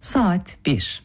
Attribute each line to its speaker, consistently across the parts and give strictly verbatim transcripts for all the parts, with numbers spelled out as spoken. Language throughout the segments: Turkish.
Speaker 1: saat bir.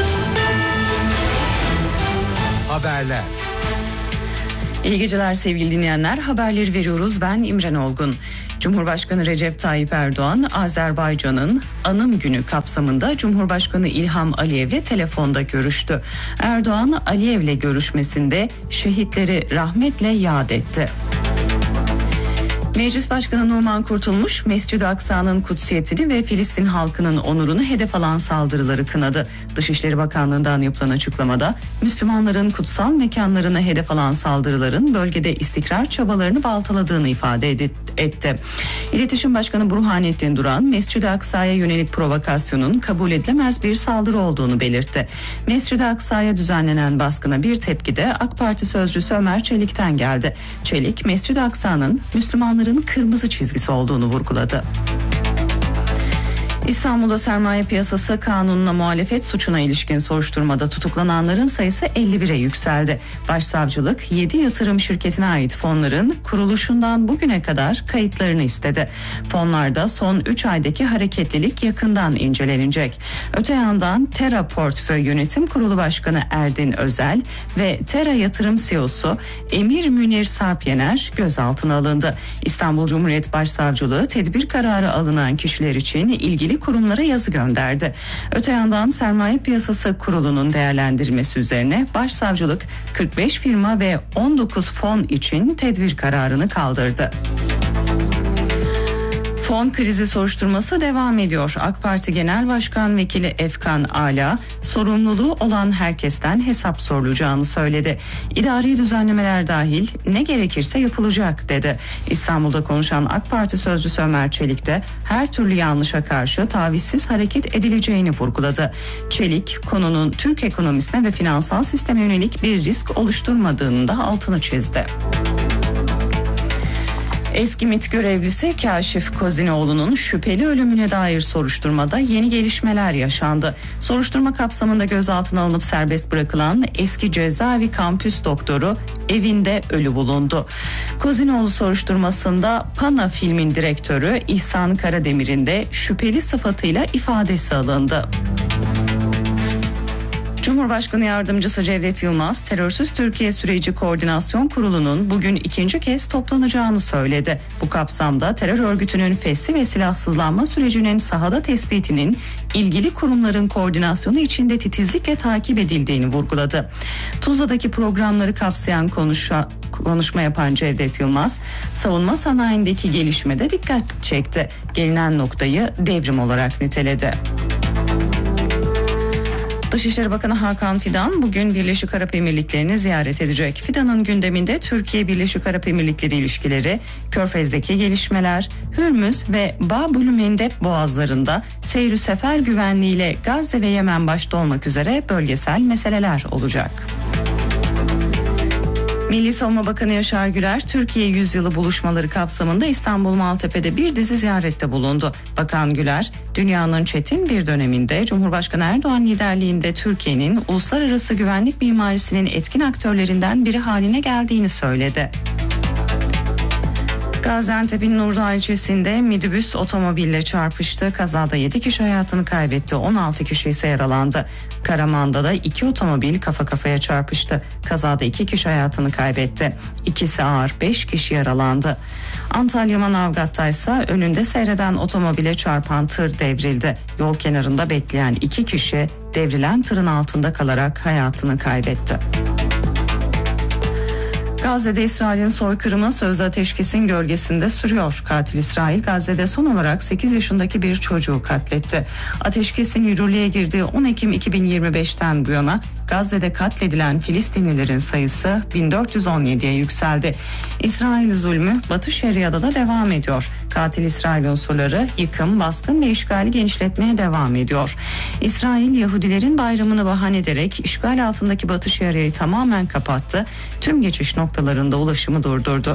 Speaker 2: Haberler.
Speaker 1: İyi geceler sevgili dinleyenler. Haberleri veriyoruz. Ben İmren Olgun. Cumhurbaşkanı Recep Tayyip Erdoğan, Azerbaycan'ın Anım Günü kapsamında Cumhurbaşkanı İlham Aliyev'le telefonda görüştü. Erdoğan, Aliyev'le görüşmesinde şehitleri rahmetle yad etti. Meclis Başkanı Numan Kurtulmuş, Mescid-i Aksa'nın kutsiyetini ve Filistin halkının onurunu hedef alan saldırıları kınadı. Dışişleri Bakanlığı'ndan yapılan açıklamada, Müslümanların kutsal mekanlarına hedef alan saldırıların bölgede istikrar çabalarını baltaladığını ifade etti. İletişim Başkanı Burhanettin Duran, Mescid-i Aksa'ya yönelik provokasyonun kabul edilemez bir saldırı olduğunu belirtti. Mescid-i Aksa'ya düzenlenen baskına bir tepki de AK Parti sözcüsü Ömer Çelik'ten geldi. Çelik, Mescid-i Aksa'nın Müslümanların kırmızı çizgisi olduğunu vurguladı. İstanbul'da sermaye piyasası kanununa muhalefet suçuna ilişkin soruşturmada tutuklananların sayısı elli bire yükseldi. Başsavcılık yedi yatırım şirketine ait fonların kuruluşundan bugüne kadar kayıtlarını istedi. Fonlarda son üç aydaki hareketlilik yakından incelenecek. Öte yandan Tera Portföy Yönetim Kurulu Başkanı Erdin Özel ve Tera Yatırım C E O'su Emir Münir Sarpyener gözaltına alındı. İstanbul Cumhuriyet Başsavcılığı tedbir kararı alınan kişiler için ilgili kurumlara yazı gönderdi. Öte yandan Sermaye Piyasası Kurulu'nun değerlendirmesi üzerine Başsavcılık kırk beş firma ve on dokuz fon için tedbir kararını kaldırdı. Fon krizi soruşturması devam ediyor. AK Parti Genel Başkan Vekili Efkan Ala, sorumluluğu olan herkesten hesap sorulacağını söyledi. İdari düzenlemeler dahil ne gerekirse yapılacak dedi. İstanbul'da konuşan AK Parti sözcüsü Ömer Çelik de her türlü yanlışa karşı tavizsiz hareket edileceğini vurguladı. Çelik, konunun Türk ekonomisine ve finansal sisteme yönelik bir risk oluşturmadığını da altını çizdi. Eski MİT görevlisi Kaşif Kozinoğlu'nun şüpheli ölümüne dair soruşturmada yeni gelişmeler yaşandı. Soruşturma kapsamında gözaltına alınıp serbest bırakılan eski cezaevi kampüs doktoru evinde ölü bulundu. Kozinoğlu soruşturmasında Pana filmin direktörü İhsan Karademir'in de şüpheli sıfatıyla ifadesi alındı. Cumhurbaşkanı Yardımcısı Cevdet Yılmaz, Terörsüz Türkiye Süreci Koordinasyon Kurulu'nun bugün ikinci kez toplanacağını söyledi. Bu kapsamda terör örgütünün fesli ve silahsızlanma sürecinin sahada tespitinin ilgili kurumların koordinasyonu içinde titizlikle takip edildiğini vurguladı. Tuzla'daki programları kapsayan konuşa, konuşma yapan Cevdet Yılmaz, savunma sanayindeki gelişmede dikkat çekti. Gelinen noktayı devrim olarak niteledi. Dışişleri Bakanı Hakan Fidan bugün Birleşik Arap Emirlikleri'ni ziyaret edecek. Fidan'ın gündeminde Türkiye-Birleşik Arap Emirlikleri ilişkileri, Körfez'deki gelişmeler, Hürmüz ve Bab-ül Mendeb boğazlarında seyr-ü sefer güvenliğiyle Gazze ve Yemen başta olmak üzere bölgesel meseleler olacak. Milli Savunma Bakanı Yaşar Güler, Türkiye Yüzyılı buluşmaları kapsamında İstanbul Maltepe'de bir dizi ziyarette bulundu. Bakan Güler, dünyanın çetin bir döneminde Cumhurbaşkanı Erdoğan liderliğinde Türkiye'nin uluslararası güvenlik mimarisinin etkin aktörlerinden biri haline geldiğini söyledi. Gaziantep'in Nurdağ ilçesinde minibüs otomobille çarpıştı. Kazada yedi kişi hayatını kaybetti, on altı kişi ise yaralandı. Karaman'da da iki otomobil kafa kafaya çarpıştı. Kazada iki kişi hayatını kaybetti. İkisi ağır, beş kişi yaralandı. Antalya Manavgat'ta ise önünde seyreden otomobile çarpan tır devrildi. Yol kenarında bekleyen iki kişi devrilen tırın altında kalarak hayatını kaybetti. Gazze'de İsrail'in soykırımı sözde ateşkesin gölgesinde sürüyor. Katil İsrail Gazze'de son olarak sekiz yaşındaki bir çocuğu katletti. Ateşkesin yürürlüğe girdiği on Ekim iki bin yirmi beşten bu yana Gazze'de katledilen Filistinlilerin sayısı bin dört yüz on yediye yükseldi. İsrail zulmü Batı Şeria'da da devam ediyor. Katil İsrail unsurları yıkım, baskın ve işgali genişletmeye devam ediyor. İsrail Yahudilerin bayramını bahane ederek işgal altındaki Batı Şeria'yı tamamen kapattı. Tüm geçiş noktalarında ulaşımı durdurdu.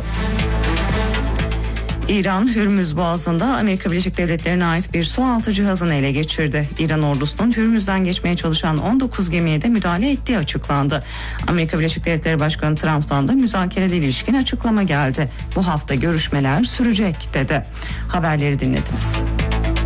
Speaker 1: İran, Hürmüz Boğazı'nda Amerika Birleşik Devletleri'ne ait bir sualtı cihazını ele geçirdi. İran ordusunun Hürmüz'den geçmeye çalışan on dokuz gemiye de müdahale ettiği açıklandı. Amerika Birleşik Devletleri Başkanı Trump'tan da müzakerede ilişkin açıklama geldi. Bu hafta görüşmeler sürecek dedi. Haberleri dinlediniz.